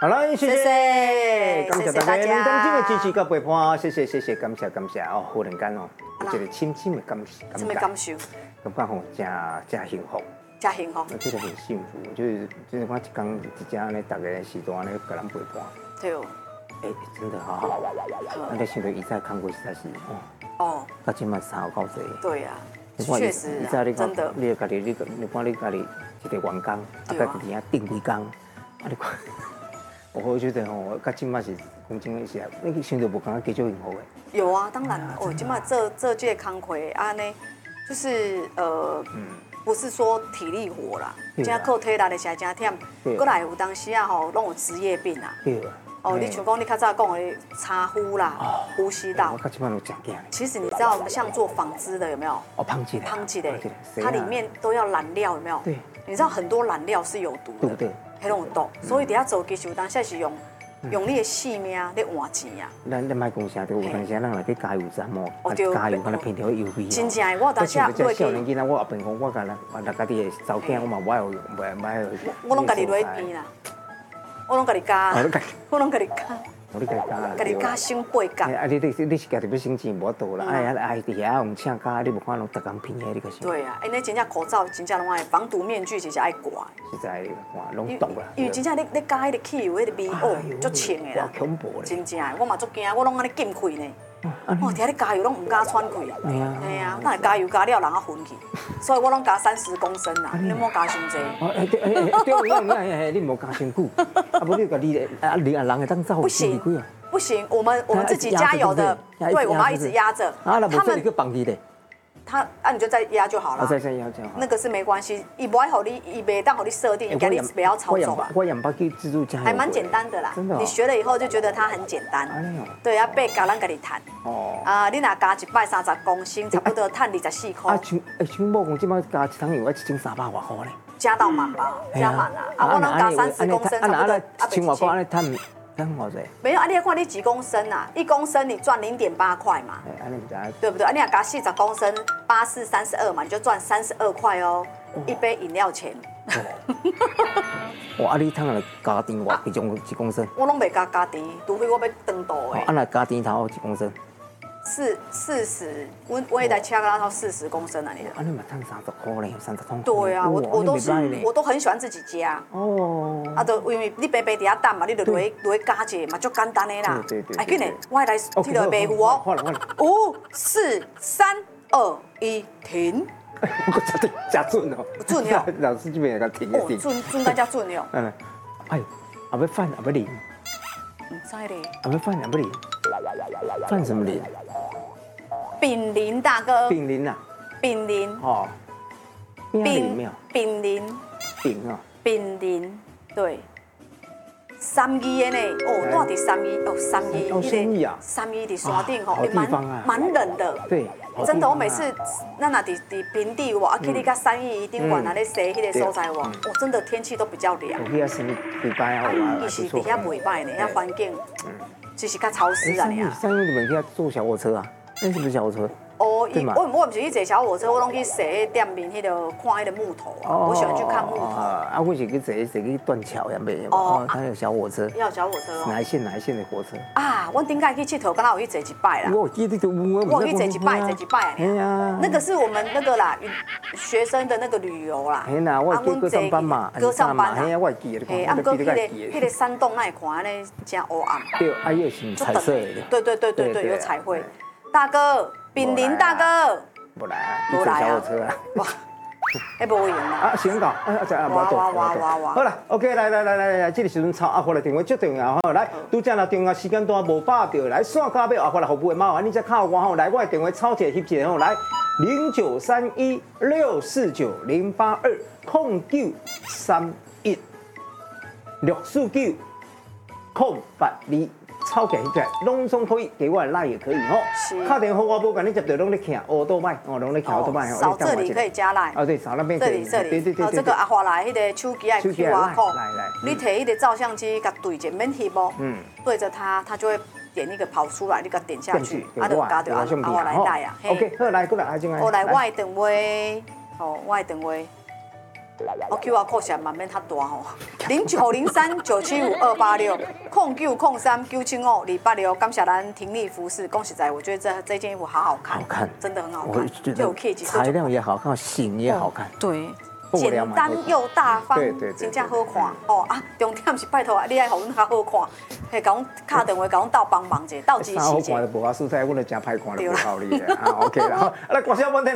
好了，谢谢，感谢大家谢谢大家两点钟的支持跟陪伴，谢谢，感谢哦，忽然间哦，有一个深深的感受， 什么感受？ 感觉吼，真幸福， 真幸福， 我觉得很幸福，就是我一天一家呢，大家时段呢，给人陪伴。 对哦。 哎，真的好好，我在想到以前看过实在是哦，到今嘛差好济。 对呀，确实啊，真的。 你家己，你看你家己一个员工，啊，家己伫遐顶几工，啊，你看，我觉得吼，到今嘛是讲真的是啊，你想到无感觉加足幸福的。 有啊，当然了，今嘛这届康亏啊呢，就是不是说体力活啦，真靠体力的是真忝，过来有当时啊吼，拢有职业病啊。 对啊。 哦，你像讲你较早讲的茶呼啦，呼吸道。 我到即摆都真惊。 其实你知道，像做纺织的有没有？ 哦，纺织的。 纺织的，它里面都要染料，有没有？ 对。 你知道很多染料是有毒的，黑种有毒，所以底下做技术当下是用你的性命在换钱啊。 咱卖讲啥都有当时咱来去加油站哦，加油，可能片条油味。 真正，我当时落去。少年囡仔，我后边讲，我家己的查囝，我嘛不爱我拢家己落去边啦。我拢甲你加，我拢甲你加， 我你甲你加啦， 甲你加升8角。 啊，你是家己要省钱无倒啦，哎伫遐用请假，你无看拢逐工偏的，你个想。 对啊，那真正口罩真正拢爱，防毒面具其实爱挂。 实在哇，拢毒啦。 因为真正你加迄个气油，迄个味哦，足清的啦。 恐怖咧。 真正的，我嘛足惊，我拢安尼禁开呢。哦，伫遐你加油拢唔敢喘气。 系啊。 系啊，那加油加了人啊昏去，所以我拢加30公升啦，你莫加伤济。 对，你莫加伤久，啊无你个人会当走。 不行，不行，我们自己加油的，对，我们要一直压着。 啊，那不是一个绑你的。 你就再压就好了。 再压就好。 那个是没关系，伊不爱好你，伊袂当好你设定，应该你不要操作吧。 我养把去自助加油。 还蛮简单的啦， 真的。 你学了以后就觉得它很简单。对，要背教咱家己赚。哦。啊，你若加一摆30公升，差不多赚24块。 啊，像某讲即摆加一桶油要1300外块咧。 加到满吧，加满啦。啊，我能加30公升，差不多 1000外块安尼赚偌济？ 没有，你要看你几公升啊？1公升你赚0.8块嘛，对不对？你要加40公升，8×4 32嘛，你就赚32块哦，一杯饮料钱。 哇，你通来加甜偌几公升？ 我拢袂加甜，除非我要长度的。 啊，那加甜头几公升 ？40，我迄台车拉到40公升啊，你。 啊，你嘛赚30块咧，30桶。 对啊，我都很喜欢自己加。哦。啊，就因为你白白伫遐等嘛，你就落去加一个嘛，足简单的啦。 对。 哎，紧嘞，我来替你维护哦。5、4、3、2、1，停。 我真准哦。 准哦。 老师这边有个停一停。 准到遮准哦。 嗯。哎，后要饭后要零。 唔知咧。 后要饭后要零。饭什么零？ 丙零大哥。 丙零啊。 丙零。 哦。丙零，对。3义的呢，哦，住伫3义，哦，3义，3义伫山顶吼，蛮冷的。 对。 真的，我每次咱若伫平地哇，啊去你甲3义顶悬啊咧踅迄个所在哇，真的天气都比较凉。 有去遐生袂歹啊， 伊是伫遐袂歹呢，遐环境，只是较潮湿啊。 3义你们去遐坐小火车啊？那是不是小火车？ 哦，我不是去坐小火车，我拢去踅店面迄个看迄个木头啊，我喜欢去看木头。 啊，我是去坐去断桥呀，没有？哦，它有小火车。 要小火车哦。 哪一线的火车？ 啊，我顶届去佚佗，刚好有去坐一摆啦。 我记得我去坐一摆。哎呀，那个是我们那个啦，学生的那个旅游啦。 哎呀，我歌唱班嘛， 歌唱班。 哎呀，我记得。 哎，啊，搁迄个山洞那看安尼真黑暗。 对，啊，又是彩色的。 对，有彩绘。大哥。丙零大哥， 不来啊，你坐小火车啊？哇， 还无用啊！ 啊，先讲，哇，好啦 ，OK， 来，这个时阵抄阿华来电话最重要吼，来，拄则若电话时间段无把到，来线卡要阿华来服务的麻烦你再敲我吼，来我的电话抄一个翕一个吼，来0931649081，649-082。超起来，拢总可以，给我赖也可以吼。打电话我无甲你接到，拢咧徛乌多麦，拢咧徛乌多麦吼。 扫这里可以加赖。 哦对，扫那边。 这里。哦，这个阿华来，迄个手机爱 QR code。来。你摕迄个照相机，甲对着，免翕无。对着它，它就会点一个跑出来，你甲点下去，啊就加到阿华来赖啊。 OK， 好来过来，阿静。 我来我的电话，哦，我的电话。 我 QR code 是蛮免太大吼，0903975286，0903975286，感谢咱婷丽服饰。讲实在，我觉得这件衣服好好看， 好看， 真的很好我看， 觉得材料也好看，型也好看， 对。简单又大方，真正好看哦啊！重点是拜托你爱互阮较好看，嘿，甲阮敲电话，甲阮斗帮忙者，斗支持者。 好看就无法素材，阮就真歹看就不靠你啊。OK 啦，来，关小问题。